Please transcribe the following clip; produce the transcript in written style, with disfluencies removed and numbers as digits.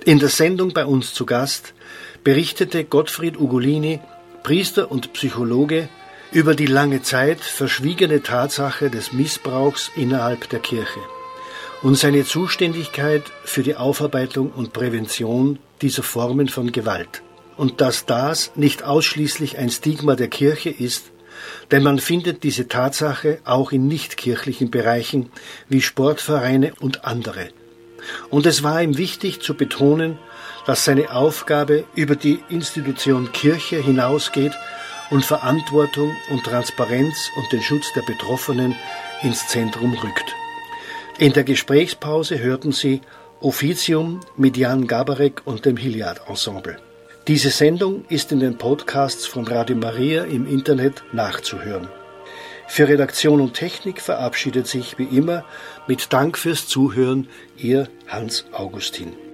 In der Sendung bei uns zu Gast berichtete Gottfried Ugolini, Priester und Psychologe, über die lange Zeit verschwiegene Tatsache des Missbrauchs innerhalb der Kirche und seine Zuständigkeit für die Aufarbeitung und Prävention dieser Formen von Gewalt. Und dass das nicht ausschließlich ein Stigma der Kirche ist, denn man findet diese Tatsache auch in nichtkirchlichen Bereichen wie Sportvereine und andere. Und es war ihm wichtig zu betonen, dass seine Aufgabe über die Institution Kirche hinausgeht und Verantwortung und Transparenz und den Schutz der Betroffenen ins Zentrum rückt. In der Gesprächspause hörten Sie Offizium mit Jan Gabarek und dem Hilliard Ensemble. Diese Sendung ist in den Podcasts von Radio Maria im Internet nachzuhören. Für Redaktion und Technik verabschiedet sich wie immer mit Dank fürs Zuhören Ihr Hans Augustin.